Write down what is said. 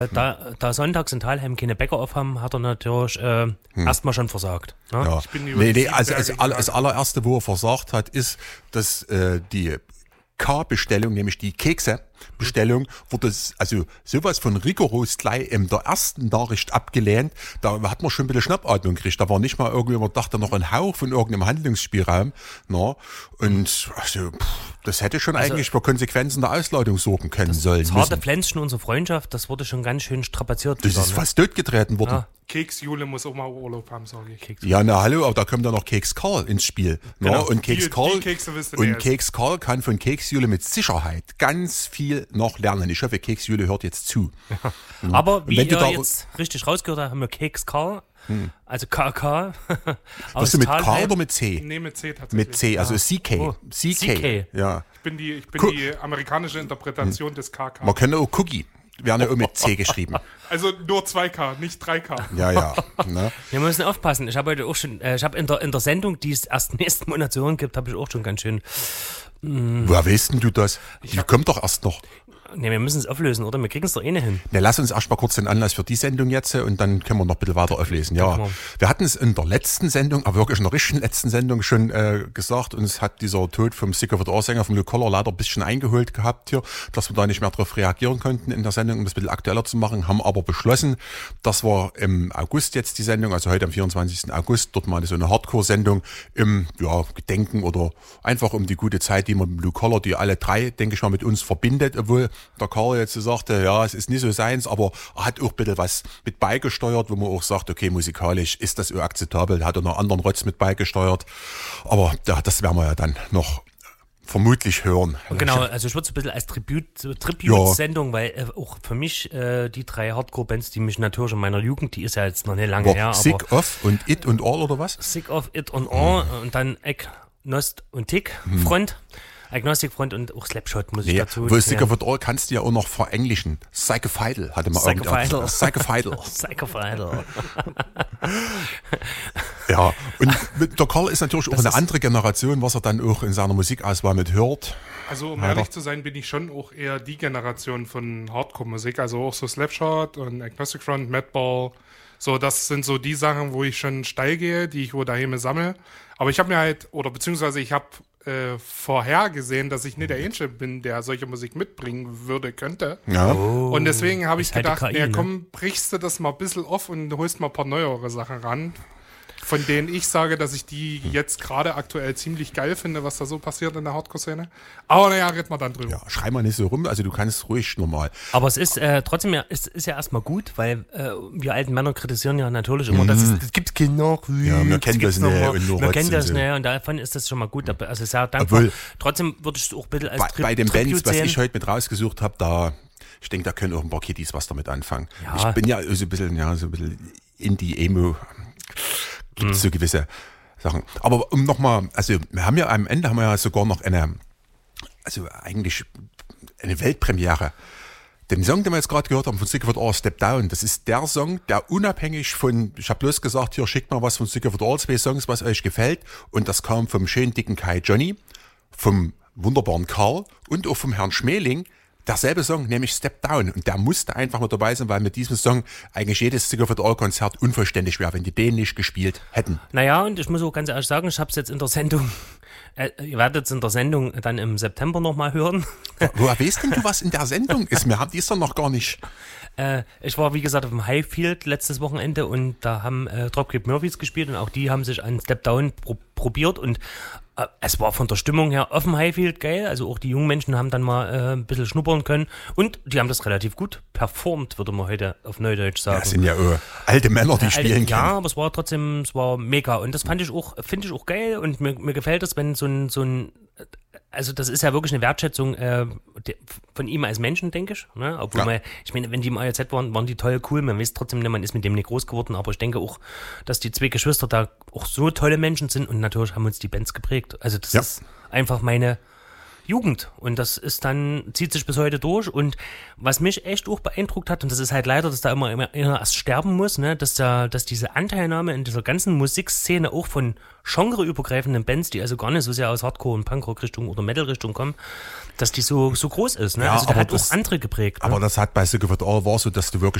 Da sonntags in Thalheim keine Bäcker aufhaben, hat er natürlich erstmal schon versagt. Ne? Ja. Also das allererste, wo er versagt hat, ist, dass die K-Bestellung, nämlich die Kekse-Bestellung, wurde also sowas von rigoros gleich in der ersten Nachricht abgelehnt. Da hat man schon ein bisschen Schnappatmung gekriegt. Da war nicht mal irgendwie, man dachte noch ein Hauch von irgendeinem Handlungsspielraum. Na? Und also, das hätte schon eigentlich für Konsequenzen der Ausladung sorgen können sollen. Das harte Pflänzchen unserer Freundschaft, das wurde schon ganz schön strapaziert. Das ist fast totgetreten worden. Ja. Keks-Jule muss auch mal Urlaub haben, sage ich. Ja, na hallo, aber da kommt ja noch Keks-Karl ins Spiel. Genau. Und Keks-Karl kann von Keks-Jule mit Sicherheit ganz viel noch lernen. Ich hoffe, Keks-Jule hört jetzt zu. Ja. Aber wie ihr jetzt richtig rausgehört habt, haben wir Keks-Karl, also KK. Bist du mit K oder mit C? Nee, mit C tatsächlich. Mit C, also CK. Oh. CK. Ja. Ich bin die amerikanische Interpretation des KK. Man könnte auch Cookie. Werden ja auch mit C geschrieben. Also nur 2K, nicht 3K. Ja. Ne? Wir müssen aufpassen. Ich habe heute auch schon, in der Sendung, die es erst nächsten Monat zu hören gibt, habe ich auch schon ganz schön. Woher weißt denn du das? Die kommt doch erst noch. Ne, wir müssen es auflösen, oder? Wir kriegen es doch eh nicht hin. Ne, lass uns erst mal kurz den Anlass für die Sendung jetzt und dann können wir noch ein bisschen weiter auflesen. Ja, wir hatten es in der letzten Sendung, aber wirklich in der richtigen letzten Sendung schon gesagt, und es hat dieser Tod vom Sick of It All-Sänger vom Lou Koller leider ein bisschen eingeholt gehabt hier, dass wir da nicht mehr darauf reagieren konnten in der Sendung, um das ein bisschen aktueller zu machen, haben aber beschlossen, dass wir im August jetzt die Sendung, also heute am 24. August, dort mal so eine Hardcore-Sendung im Gedenken oder einfach um die gute Zeit, die man mit Lou Koller, die alle drei, denke ich mal, mit uns verbindet, obwohl der Karl jetzt so sagte, ja, es ist nicht so seins, aber er hat auch ein bisschen was mit beigesteuert, wo man auch sagt, okay, musikalisch ist das auch akzeptabel, hat er noch anderen Rotz mit beigesteuert, aber das werden wir ja dann noch vermutlich hören. Genau, also ich würde es ein bisschen als Tribute-Sendung, weil auch für mich die drei Hardcore-Bands, die mich natürlich in meiner Jugend, die ist ja jetzt noch nicht lange her. Sick of und It und All oder was? Sick of, It und All und dann Agnost und Tick, Front. Agnostic-Front und auch Slapshot muss ich dazu. Wo Sick of It All kannst du ja auch noch verenglischen. Psychophidal hatte man Psychophidal. Psychophidal. Ja, und der Karl ist natürlich auch eine andere Generation, was er dann auch in seiner Musikauswahl mit hört. Also um ehrlich zu sein, bin ich schon auch eher die Generation von Hardcore-Musik, also auch so Slapshot und Agnostic Front, Madball. So, das sind so die Sachen, wo ich schon steil gehe, die ich wo daheim sammle. Aber ich habe mir halt, beziehungsweise ich habe vorhergesehen, dass ich nicht der Einzige bin, der solche Musik mitbringen könnte. Ja. Und deswegen habe ich gedacht, KI, komm, brichst du das mal ein bisschen auf und holst mal ein paar neuere Sachen ran, von denen ich sage, dass ich die jetzt gerade aktuell ziemlich geil finde, was da so passiert in der Hardcore-Szene. Aber naja, reden wir dann drüber. Ja, schrei mal nicht so rum, also du kannst ruhig normal. Aber es ist trotzdem ist ja erstmal gut, weil wir alten Männer kritisieren ja natürlich immer, dass es gibt kein Nachwuchs. Ja, wir kennen das nicht und nur wir kennen das nicht und davon ist das schon mal gut. Also sehr dankbar. Obwohl, trotzdem würde ich es auch ein bisschen als bei den Bands, was ich heute mit rausgesucht habe, ich denke, da können auch ein paar Kiddies was damit anfangen. Ja. Ich bin ja so ein bisschen Indie-Emo, gibt es so gewisse Sachen. Aber um nochmal, also am Ende haben wir ja sogar noch eine Weltpremiere. Den Song, den wir jetzt gerade gehört haben von Sick of It All, Step Down, das ist der Song, der unabhängig von, ich habe bloß gesagt, hier schickt mal was von Sick of It All, 2 Songs, was euch gefällt. Und das kam vom schönen dicken Kai Johnny, vom wunderbaren Karl und auch vom Herrn Schmeling. Derselbe Song, nämlich Step Down. Und der musste einfach mit dabei sein, weil mit diesem Song eigentlich jedes Sick of It All Konzert unvollständig wäre, wenn die den nicht gespielt hätten. Naja, und ich muss auch ganz ehrlich sagen, ich habe es jetzt in der Sendung, ihr werdet es in der Sendung dann im September nochmal hören. Woher weißt denn du, was in der Sendung ist? Wir haben die ist doch noch gar nicht. Ich war, wie gesagt, auf dem Highfield letztes Wochenende und da haben Dropkick Murphys gespielt und auch die haben sich an Step Down probiert und es war von der Stimmung her auf dem Highfield geil, also auch die jungen Menschen haben dann mal ein bisschen schnuppern können und die haben das relativ gut performt, würde man heute auf Neudeutsch sagen. Das sind ja alte Männer, die spielen können. Ja, aber es war mega und das finde ich auch geil und mir gefällt es, wenn so ein also das ist ja wirklich eine Wertschätzung von ihm als Menschen, denke ich. Ne? Obwohl ich meine, wenn die im ARZ waren die toll, cool. Man weiß trotzdem nicht, man ist mit dem nicht groß geworden. Aber ich denke auch, dass die 2 Geschwister da auch so tolle Menschen sind. Und natürlich haben uns die Bands geprägt. Also das ist einfach meine Jugend. Und das ist dann, zieht sich bis heute durch. Und was mich echt auch beeindruckt hat, und das ist halt leider, dass da immer erst sterben muss, ne, dass diese Anteilnahme in dieser ganzen Musikszene auch von genreübergreifenden Bands, die also gar nicht so sehr aus Hardcore- und Punkrock-Richtung oder Metal-Richtung kommen, dass die so groß ist. Ne? Ja, also der aber hat auch andere geprägt. Ne? Aber das hat bei Sick of It All war so, dass du wirklich